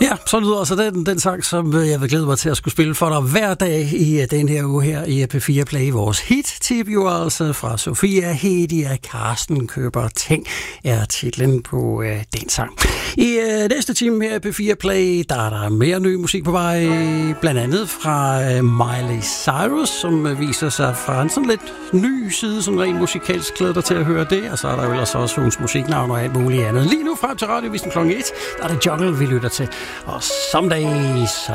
Ja, så lyder altså den sang, som jeg vil glæde mig til at skulle spille for dig hver dag i den her uge her i P4 Play. Vores hit-tip jo altså fra Sofia Hedia Karsten Køber Ting er titlen på den sang. I næste time her i P4 Play, der er der mere ny musik på vej, blandt andet fra Miley Cyrus, som viser sig fra en sådan lidt ny side, sådan rent musikalsk. Glæder dig til at høre det, og så er der jo ellers også hendes musiknavn og alt muligt andet. Lige nu frem til radiovisen kl. 1, der er det Jungle, vi lytter til. Og someday